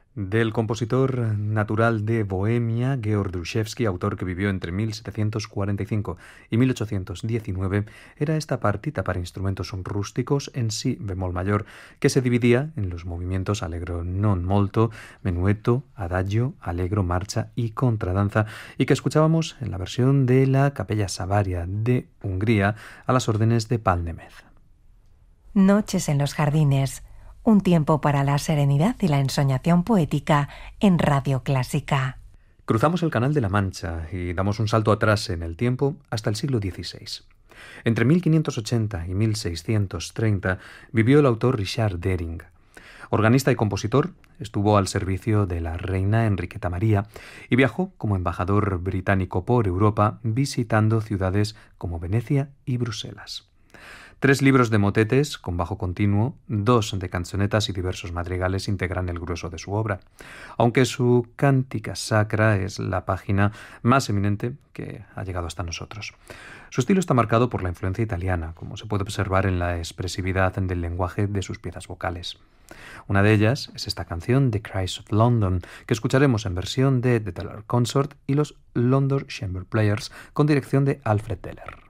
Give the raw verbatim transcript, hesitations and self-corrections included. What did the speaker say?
Del compositor natural de Bohemia, Georg Druszewski, autor que vivió entre mil setecientos cuarenta y cinco y mil ochocientos diecinueve, era esta partita para instrumentos rústicos en si bemol mayor, que se dividía en los movimientos allegro non molto, menueto, adagio, allegro, marcha y contradanza, y que escuchábamos en la versión de la Capella Savaria de Hungría a las órdenes de Pál Németh. Noches en los jardines. Un tiempo para la serenidad y la ensoñación poética en Radio Clásica. Cruzamos el Canal de la Mancha y damos un salto atrás en el tiempo hasta el siglo dieciséis. Entre mil quinientos ochenta y mil seiscientos treinta vivió el autor Richard Dering. Organista y compositor, estuvo al servicio de la reina Enriqueta María y viajó como embajador británico por Europa, visitando ciudades como Venecia y Bruselas. Tres libros de motetes con bajo continuo, dos de canzonetas y diversos madrigales integran el grueso de su obra, aunque su Cantica Sacra es la página más eminente que ha llegado hasta nosotros. Su estilo está marcado por la influencia italiana, como se puede observar en la expresividad del lenguaje de sus piezas vocales. Una de ellas es esta canción, The Cries of London, que escucharemos en versión de The Teller Consort y los London Chamber Players con dirección de Alfred Teller.